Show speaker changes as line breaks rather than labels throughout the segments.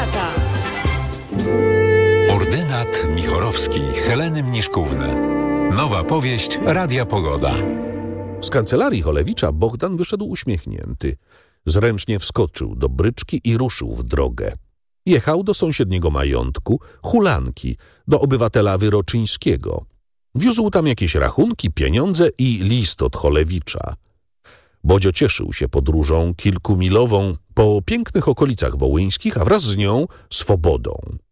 lata.
Ordynat Michorowski Heleny Mniszkówny. Nowa powieść Radia Pogoda.
Z kancelarii Cholewicza Bogdan wyszedł uśmiechnięty. Zręcznie wskoczył do bryczki i ruszył w drogę. Jechał do sąsiedniego majątku, Hulanki, do obywatela Wyroczyńskiego. Wiózł tam jakieś rachunki, pieniądze i list od Cholewicza. Bodzio cieszył się podróżą kilkumilową po pięknych okolicach wołyńskich, a wraz z nią swobodą.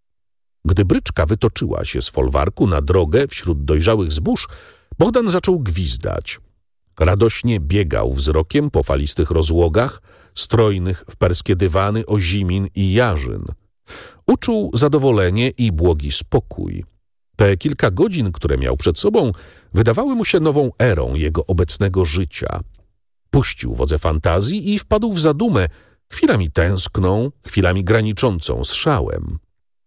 Gdy bryczka wytoczyła się z folwarku na drogę wśród dojrzałych zbóż, Bogdan zaczął gwizdać. Radośnie biegał wzrokiem po falistych rozłogach, strojnych w perskie dywany Ozimin i Jarzyn. Uczuł zadowolenie i błogi spokój. Te kilka godzin, które miał przed sobą, wydawały mu się nową erą jego obecnego życia. Puścił wodze fantazji i wpadł w zadumę, chwilami tęskną, chwilami graniczącą z szałem.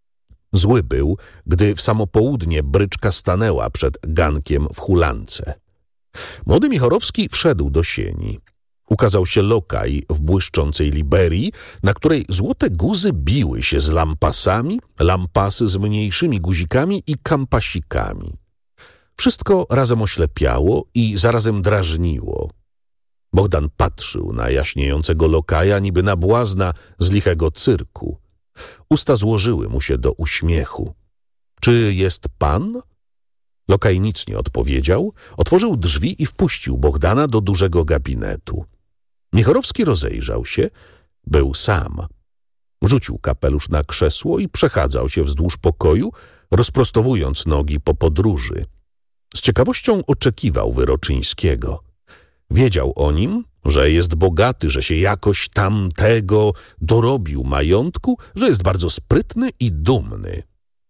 Zły był, gdy w samo południe bryczka stanęła przed gankiem w Hulance. Młody Michorowski wszedł do sieni. Ukazał się lokaj w błyszczącej liberii, na której złote guzy biły się z lampasami, lampasy z mniejszymi guzikami i kampasikami. Wszystko razem oślepiało i zarazem drażniło. Bogdan patrzył na jaśniejącego lokaja niby na błazna z lichego cyrku. Usta złożyły mu się do uśmiechu. Czy jest pan? Lokaj nic nie odpowiedział, otworzył drzwi i wpuścił Bogdana do dużego gabinetu. Michorowski rozejrzał się, był sam. Rzucił kapelusz na krzesło i przechadzał się wzdłuż pokoju, rozprostowując nogi po podróży. Z ciekawością oczekiwał Wyroczyńskiego. Wiedział o nim, że jest bogaty, że się jakoś tamtego dorobił majątku, że jest bardzo sprytny i dumny.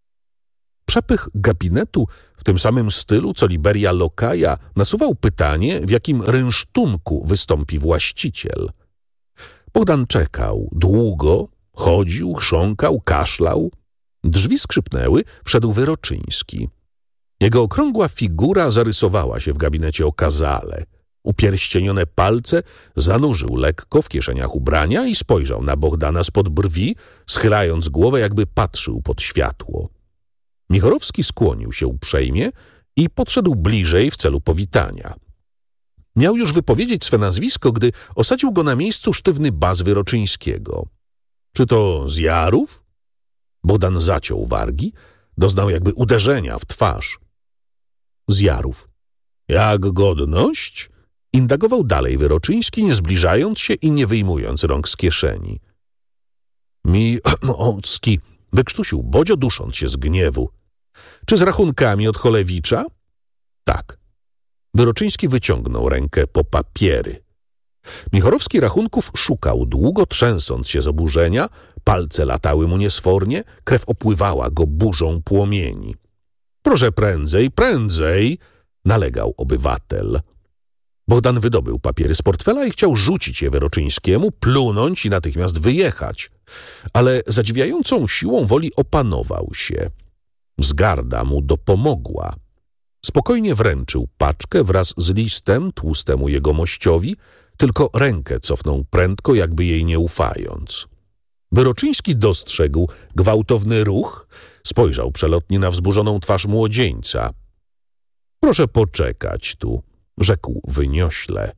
Przepych gabinetu w tym samym stylu, co liberia lokaja, nasuwał pytanie, w jakim rynsztunku wystąpi właściciel. Bogdan czekał długo, chodził, chrząkał, kaszlał. Drzwi skrzypnęły, wszedł Wyroczyński. Jego okrągła figura zarysowała się w gabinecie okazale. Upierścienione palce zanurzył lekko w kieszeniach ubrania i spojrzał na Bogdana spod brwi, schylając głowę, jakby patrzył pod światło. Michorowski skłonił się uprzejmie i podszedł bliżej w celu powitania. Miał już wypowiedzieć swe nazwisko, gdy osadził go na miejscu sztywny bas Wyroczyńskiego. Czy to z Jarów? Bogdan zaciął wargi, doznał jakby uderzenia w twarz. Z Jarów. Jak godność? Indagował dalej Wyroczyński, nie zbliżając się i nie wyjmując rąk z kieszeni. Michorowski, wykrztusił Bodzio, dusząc się z gniewu. Czy z rachunkami od Cholewicza? Tak. Wyroczyński wyciągnął rękę po papiery. Michorowski rachunków szukał długo, trzęsąc się z oburzenia, palce latały mu niesfornie, krew opływała go burzą płomieni. Proszę prędzej, prędzej, nalegał obywatel. Bogdan wydobył papiery z portfela i chciał rzucić je Wyroczyńskiemu, plunąć i natychmiast wyjechać. Ale zadziwiającą siłą woli opanował się. Wzgarda mu dopomogła. Spokojnie wręczył paczkę wraz z listem tłustemu jegomościowi, tylko rękę cofnął prędko, jakby jej nie ufając. Wyroczyński dostrzegł gwałtowny ruch, spojrzał przelotnie na wzburzoną twarz młodzieńca. Proszę poczekać tu, rzekł wyniośle.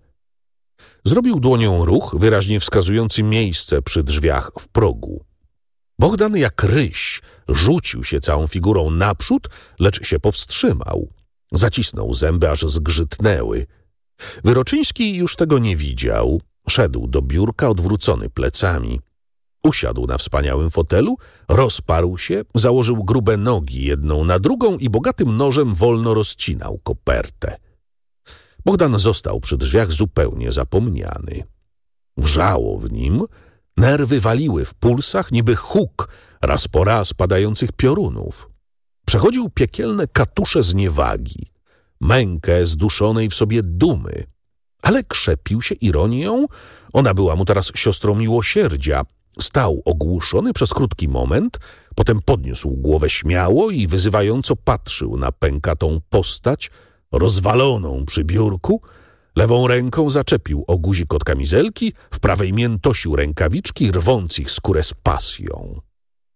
Zrobił dłonią ruch, wyraźnie wskazujący miejsce przy drzwiach w progu. Bogdan jak ryś rzucił się całą figurą naprzód, lecz się powstrzymał. Zacisnął zęby, aż zgrzytnęły. Wyroczyński już tego nie widział. Szedł do biurka odwrócony plecami. Usiadł na wspaniałym fotelu, rozparł się, założył grube nogi jedną na drugą i bogatym nożem wolno rozcinał kopertę. Bogdan został przy drzwiach zupełnie zapomniany. Wrzało w nim, nerwy waliły w pulsach, niby huk raz po raz padających piorunów. Przechodził piekielne katusze zniewagi, mękę zduszonej w sobie dumy. Ale krzepił się ironią, ona była mu teraz siostrą miłosierdzia. Stał ogłuszony przez krótki moment, potem podniósł głowę śmiało i wyzywająco patrzył na pękatą postać, rozwaloną przy biurku. Lewą ręką zaczepił o guzik od kamizelki, w prawej miętosił rękawiczki, rwąc ich skórę z pasją.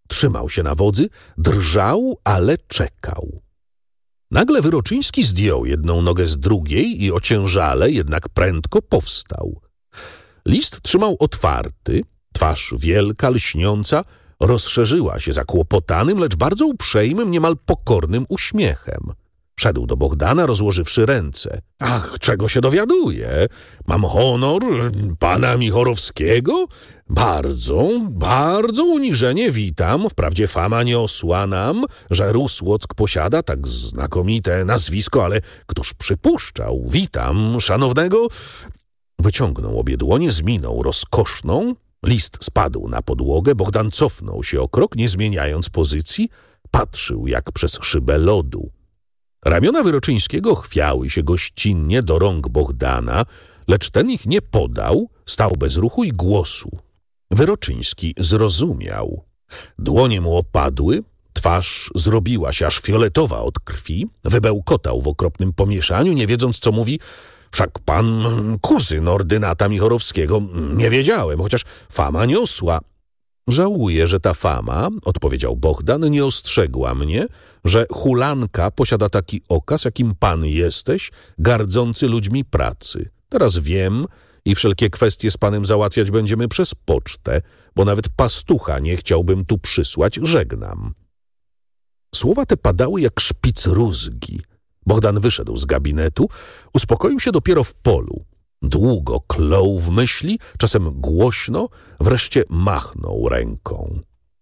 Trzymał się na wodzy, drżał, ale czekał. Nagle Wyroczyński zdjął jedną nogę z drugiej i ociężale, jednak prędko powstał. List trzymał otwarty, twarz wielka, lśniąca, rozszerzyła się zakłopotanym, lecz bardzo uprzejmym, niemal pokornym uśmiechem. Szedł do Bohdana, rozłożywszy ręce. Ach, czego się dowiaduję? Mam honor pana Michorowskiego? Bardzo uniżenie witam. Wprawdzie fama nie osła nam, że Rusłock posiada tak znakomite nazwisko, ale któż przypuszczał? Witam szanownego... Wyciągnął obie dłonie z miną rozkoszną. List spadł na podłogę. Bohdan cofnął się o krok, nie zmieniając pozycji. Patrzył jak przez szybę lodu. Ramiona Wyroczyńskiego chwiały się gościnnie do rąk Bohdana, lecz ten ich nie podał, stał bez ruchu i głosu. Wyroczyński zrozumiał. Dłonie mu opadły, twarz zrobiła się aż fioletowa od krwi, wybełkotał w okropnym pomieszaniu, nie wiedząc co mówi. Wszak pan kuzyn ordynata Michorowskiego, nie wiedziałem, chociaż fama niosła. Żałuję, że ta fama, odpowiedział Bohdan, nie ostrzegła mnie, że hulanka posiada taki okaz, jakim pan jesteś, gardzący ludźmi pracy. Teraz wiem i wszelkie kwestie z panem załatwiać będziemy przez pocztę, bo nawet pastucha nie chciałbym tu przysłać, żegnam. Słowa te padały jak szpic rózgi. Bohdan wyszedł z gabinetu, uspokoił się dopiero w polu. Długo klął w myśli, czasem głośno, wreszcie machnął ręką.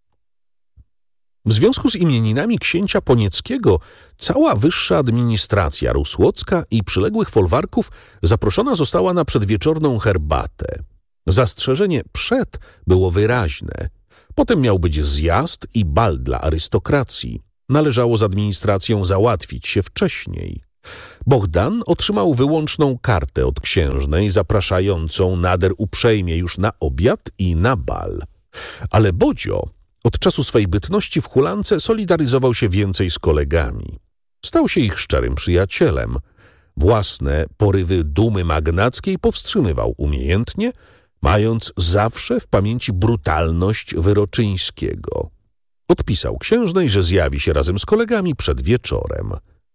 W związku z imieninami księcia Ponieckiego cała wyższa administracja rusłocka i przyległych folwarków zaproszona została na przedwieczorną herbatę. Zastrzeżenie przed było wyraźne. Potem miał być zjazd i bal dla arystokracji. Należało z administracją załatwić się wcześniej. Bohdan otrzymał wyłączną kartę od księżnej zapraszającą nader uprzejmie już na obiad i na bal. Ale Bodzio od czasu swej bytności w hulance solidaryzował się więcej z kolegami. Stał się ich szczerym przyjacielem. Własne porywy dumy magnackiej powstrzymywał umiejętnie, mając zawsze w pamięci brutalność Wyroczyńskiego. Odpisał księżnej, że zjawi się razem z kolegami przed wieczorem.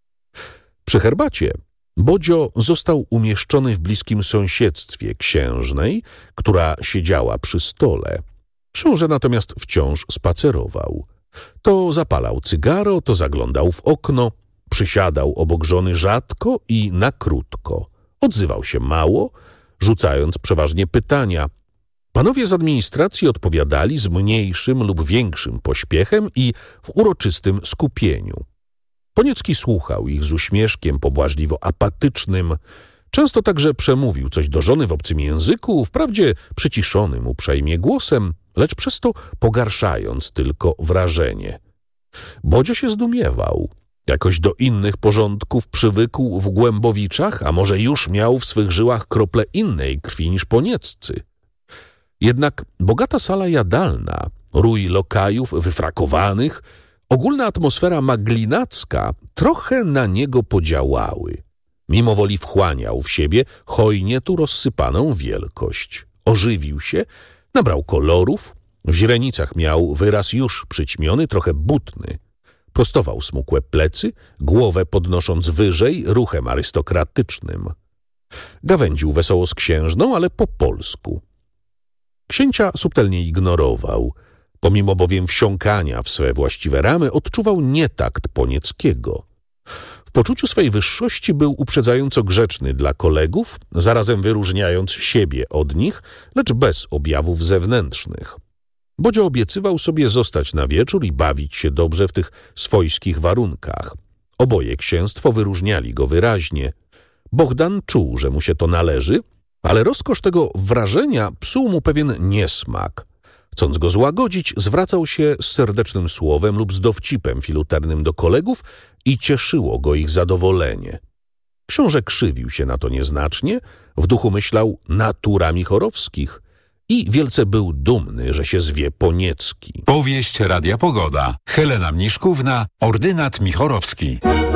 Przy herbacie Bodzio został umieszczony w bliskim sąsiedztwie księżnej, która siedziała przy stole. Książę natomiast wciąż spacerował. To zapalał cygaro, to zaglądał w okno, przysiadał obok żony rzadko i na krótko. Odzywał się mało, rzucając przeważnie pytania. Panowie z administracji odpowiadali z mniejszym lub większym pośpiechem i w uroczystym skupieniu. Poniecki słuchał ich z uśmieszkiem pobłażliwo apatycznym. Często także przemówił coś do żony w obcym języku, wprawdzie przyciszonym uprzejmie głosem, lecz przez to pogarszając tylko wrażenie. Bodzio się zdumiewał. Jakoś do innych porządków przywykł w Głębowiczach, a może już miał w swych żyłach krople innej krwi niż Ponieccy. Jednak bogata sala jadalna, rój lokajów wyfrakowanych, ogólna atmosfera maglinacka trochę na niego podziałały. Mimo woli wchłaniał w siebie hojnie tu rozsypaną wielkość. Ożywił się, nabrał kolorów, w źrenicach miał wyraz już przyćmiony, trochę butny. Prostował smukłe plecy, głowę podnosząc wyżej ruchem arystokratycznym. Gawędził wesoło z księżną, ale po polsku. Księcia subtelnie ignorował. Pomimo bowiem wsiąkania w swe właściwe ramy, odczuwał nietakt Ponieckiego. W poczuciu swej wyższości był uprzedzająco grzeczny dla kolegów, zarazem wyróżniając siebie od nich, lecz bez objawów zewnętrznych. Bodzio obiecywał sobie zostać na wieczór i bawić się dobrze w tych swojskich warunkach. Oboje księstwo wyróżniali go wyraźnie. Bohdan czuł, że mu się to należy, ale rozkosz tego wrażenia psuł mu pewien niesmak. Chcąc go złagodzić, zwracał się z serdecznym słowem lub z dowcipem filuternym do kolegów i cieszyło go ich zadowolenie. Książę krzywił się na to nieznacznie, w duchu myślał natura Michorowskich i wielce był dumny, że się zwie Poniecki.
Powieść Radia Pogoda. Helena Mniszkówna, ordynat Michorowski.